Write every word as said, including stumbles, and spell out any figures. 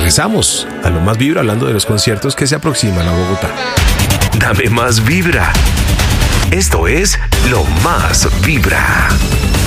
regresamos a Lo Más Vibra hablando de los conciertos que se aproximan a Bogotá. Dame más vibra. Esto es Lo Más Vibra.